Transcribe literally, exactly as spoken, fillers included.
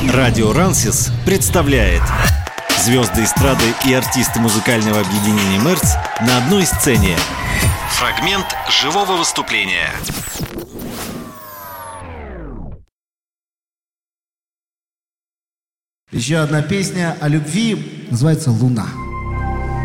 Радио Рансис представляет звезды эстрады и артисты музыкального объединения «Мерц» на одной сцене. Фрагмент живого выступления. Еще одна песня о любви, называется «Луна».